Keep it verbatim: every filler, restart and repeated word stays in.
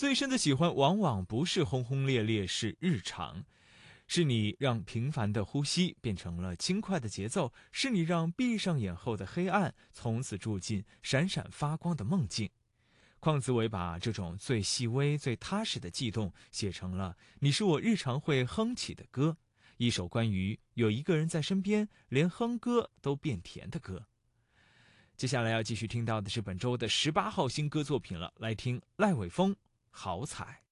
最深的喜欢往往不是轰轰烈烈，是日常。是你让平凡的呼吸变成了轻快的节奏，是你让闭上眼后的黑暗从此住进闪闪发光的梦境。邝子伟把这种最细微、最踏实的悸动写成了《你是我日常会哼起的歌》，一首关于有一个人在身边，连哼歌都变甜的歌。接下来要继续听到的是本周的十八号新歌作品了，来听赖伟峰《好彩》。